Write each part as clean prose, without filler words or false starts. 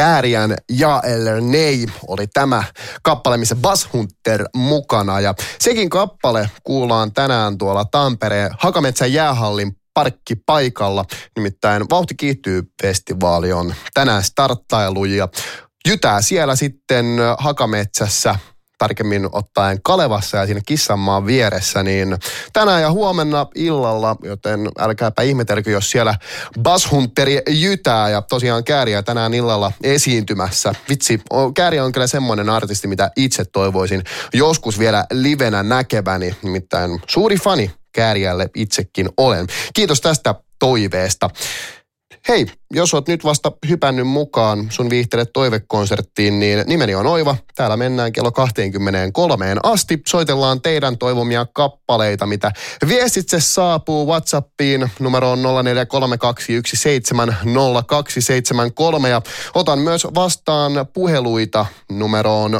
Kääriän Ja Ney oli tämä kappale, missä Buzz Hunter mukana. Ja sekin kappale kuullaan tänään tuolla Tampereen Hakametsän jäähallin parkkipaikalla. Nimittäin Vauhti kiihtyy -festivaali on tänään starttailu ja jytää siellä sitten Hakametsässä, tarkemmin ottaen Kalevassa ja siinä Kissanmaan vieressä, niin tänään ja huomenna illalla, joten älkääpä ihmetelkö, jos siellä Buzz Hunteri jytää ja tosiaan Kääriä tänään illalla esiintymässä. Vitsi, Kääriä on kyllä semmoinen artisti, mitä itse toivoisin joskus vielä livenä näkeväni, nimittäin suuri fani Kääriälle itsekin olen. Kiitos tästä toiveesta. Hei, jos oot nyt vasta hypännyt mukaan sun Viihtele toivekonserttiin, niin nimeni on Oiva. Täällä mennään kello 23 asti. Soitellaan teidän toivomia kappaleita, mitä viestitse saapuu WhatsAppiin numeroon 0432170273. Ja otan myös vastaan puheluita numeroon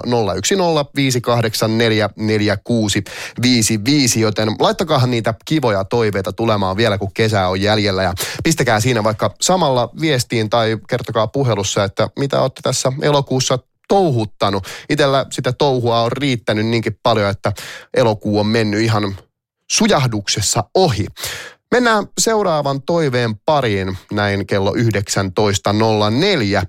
0105844655, joten laittakaa niitä kivoja toiveita tulemaan vielä, kun kesä on jäljellä. Ja pistäkää siinä vaikka samalla viestiin tai kertokaa puhelussa, että mitä olette tässä elokuussa touhuttanut. Itellä sitä touhua on riittänyt niinkin paljon, että elokuu on mennyt ihan sujahduksessa ohi. Mennään seuraavan toiveen pariin näin kello 19.04.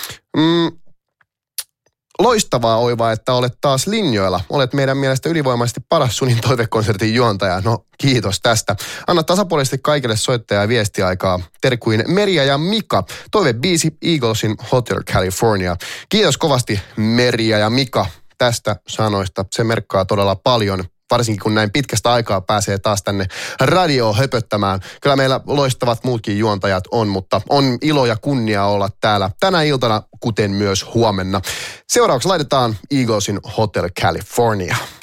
Loistavaa, Oiva, että olet taas linjoilla. Olet meidän mielestä ylivoimaisesti paras Sunin toivekonsertin juontaja. No, kiitos tästä. Anna tasapuolisesti kaikille soittajaa viestiaikaa. Terkuin Merja ja Mika. Toivebiisi Eaglesin Hotel California. Kiitos kovasti Merja ja Mika tästä sanoista. Se merkkaa todella paljon. Varsinkin kun näin pitkästä aikaa pääsee taas tänne radioon höpöttämään. Kyllä meillä loistavat muutkin juontajat on, mutta on ilo ja kunnia olla täällä tänä iltana, kuten myös huomenna. Seuraavaksi laitetaan Eaglesin Hotel California.